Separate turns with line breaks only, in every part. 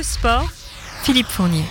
le sport, Philippe Fournier.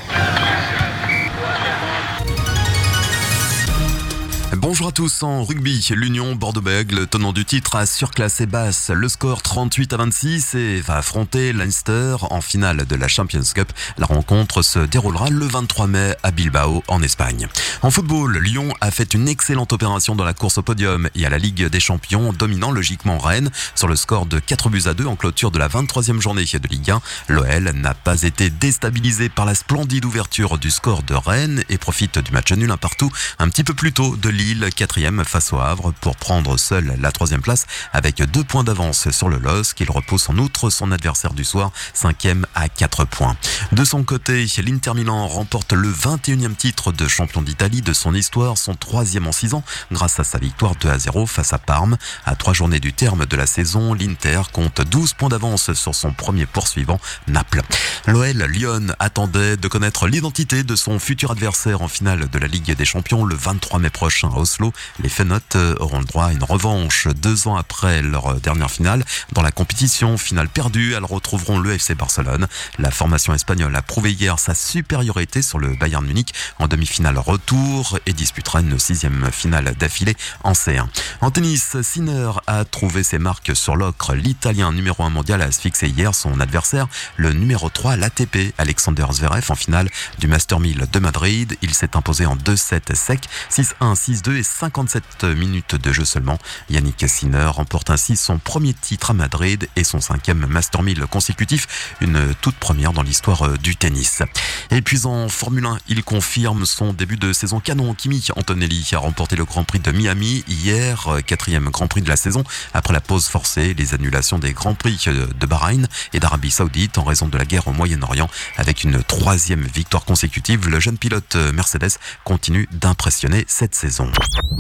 Bonjour à tous. En rugby, l'Union Bordeaux-Bègles, tenant du titre, a surclassé Basse. Le score 38-26 et va affronter Leinster en finale de la Champions Cup. La rencontre se déroulera le 23 mai à Bilbao, en Espagne. En football, Lyon a fait une excellente opération dans la course au podium et à la Ligue des Champions, dominant logiquement Rennes sur le score de 4-2 en clôture de la 23e journée de Ligue 1. L'OL n'a pas été déstabilisé par la splendide ouverture du score de Rennes et profite du match nul 1-1 un petit peu plus tôt de Lille, 4e face au Havre, pour prendre seul la 3e place avec 2 points d'avance sur le LOSC. Il repousse en outre son adversaire du soir, 5e à 4 points. De son côté, l'Inter Milan remporte le 21e titre de champion d'Italie de son histoire, son 3e en 6 ans, grâce à sa victoire 2-0 face à Parme. À 3 journées du terme de la saison, l'Inter compte 12 points d'avance sur son premier poursuivant, Naples. L'OL Lyon attendait de connaître l'identité de son futur adversaire en finale de la Ligue des Champions le 23 mai prochain à Oslo. Les Fénotes auront le droit à une revanche 2 ans après leur dernière finale. Dans la compétition, finale perdue, elles retrouveront le FC Barcelone. La formation espagnole a prouvé hier sa supériorité sur le Bayern Munich en demi-finale retour et disputera une 6e finale d'affilée en C1. En tennis, Sinner a trouvé ses marques sur l'ocre. L'Italien numéro 1 mondial a asphyxié hier son adversaire, le numéro 3 l'ATP, Alexander Zverev, en finale du Master 1000 de Madrid. Il s'est imposé en 2-7 secs, 6-1, 6-2 et 57 minutes de jeu seulement. Yannick Sinner remporte ainsi son premier titre à Madrid et son 5e Master 1000 consécutif, une toute première dans l'histoire du tennis. Et puis en Formule 1, il confirme son début de saison canon. Kimi Antonelli a remporté le Grand Prix de Miami hier, 4e Grand Prix de la saison, après la pause forcée, les annulations des Grands Prix de Bahreïn et d'Arabie Saoudite en raison de la guerre au Moyen-Orient. Avec une 3e victoire consécutive, le jeune pilote Mercedes continue d'impressionner cette saison.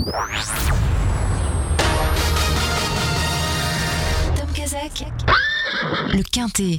Tom Kazak, le Quintet.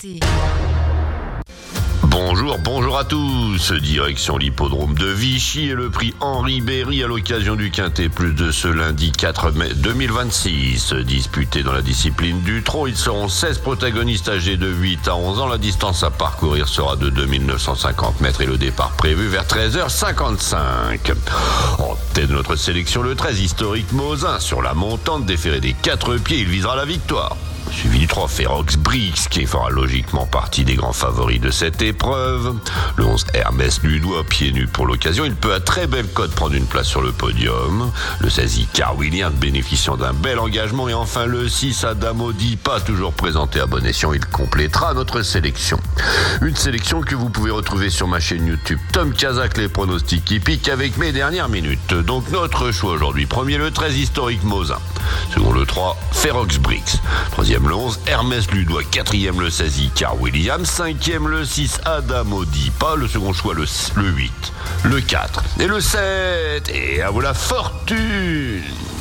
Bonjour à tous. Direction l'hippodrome de Vichy et le prix Henri Berry à l'occasion du Quintet Plus de ce lundi 4 mai 2026. Disputé dans la discipline du trot, ils seront 16 protagonistes âgés de 8 à 11 ans. La distance à parcourir sera de 2950 mètres et le départ prévu vers 13h55. En tête de notre sélection, le 13 historique Mosin. Sur la montante déférée des 4 pieds, il visera la victoire. Suivi du 3 Ferox Brix, qui fera logiquement partie des grands favoris de cette épreuve. Le 11 Hermès Ludois, pieds nus pour l'occasion. Il peut à très belle cote prendre une place sur le podium. Le 16 Icar Williams, bénéficiant d'un bel engagement. Et enfin le 6 Adamo Dipa, toujours présenté à bon escient. Il complétera notre sélection. Une sélection que vous pouvez retrouver sur ma chaîne YouTube Tom Kazak, les pronostics qui piquent avec mes dernières minutes. Donc notre choix aujourd'hui. Premier le 13 historique Mosin. Second le 3 Ferox Brix. Troisième le 11 Hermès Ludois. Quatrième le 16 Icar Williams. Cinquième le 6 Adamo Dipa. Le second choix le 8, le 4 et le 7. Et à vous la fortune.